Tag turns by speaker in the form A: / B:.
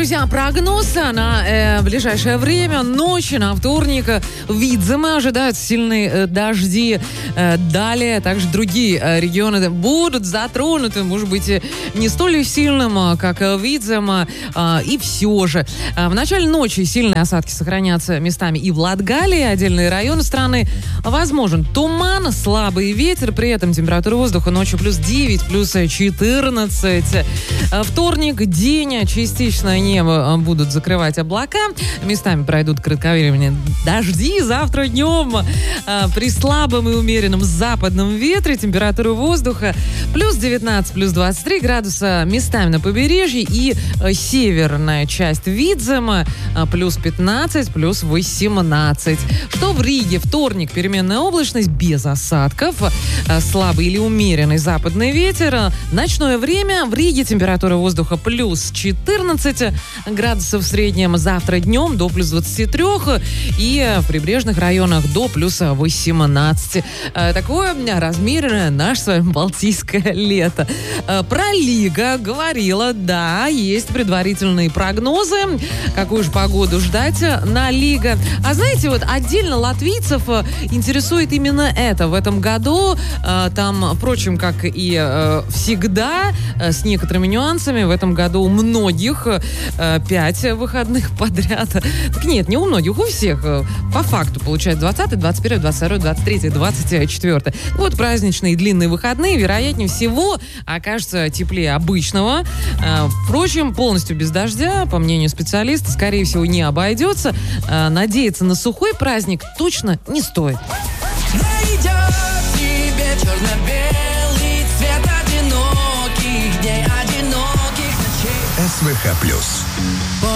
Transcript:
A: Друзья, прогноз на ближайшее время. Ночью на вторник Видзема ожидают сильные дожди. Далее также другие регионы будут затронуты, может быть, не столь сильным, как Видзема. И все же. В начале ночи сильные осадки сохранятся местами и в Латгалии, отдельные районы страны. Возможен туман, слабый ветер, при этом температура воздуха ночью плюс 9, плюс 14. Вторник, день, частично небо будут закрывать облака. Местами пройдут кратковременные дожди. Завтра днем при слабом и умеренном западном ветре температура воздуха плюс 19, плюс 23 градуса. Местами на побережье и северная часть Видзема плюс 15, плюс 18. Что в Риге? Вторник, переменная облачность без осадков. Слабый или умеренный западный ветер. Ночное время в Риге температура воздуха плюс 14 градусов в среднем. Завтра днем до плюс 23 и в прибрежных районах до плюс 18. Такое размеренное наше с вами балтийское лето. Про Лига говорила, да, есть предварительные прогнозы. Какую же погоду ждать на Лига? А знаете, вот отдельно латвийцев интересует именно это. В этом году там, впрочем, как и всегда, с некоторыми нюансами, в этом году у многих 5 выходных подряд. Так нет, не у многих, у всех. По факту получают 20, 21, 22, 23, 24. Вот праздничные длинные выходные, вероятнее всего, окажутся теплее обычного. Впрочем, полностью без дождя, по мнению специалиста, скорее всего, не обойдется. Надеяться на сухой праздник точно не стоит.
B: Черно-белый цвет одиноких дней, одиноких ночей.
C: СВХ+.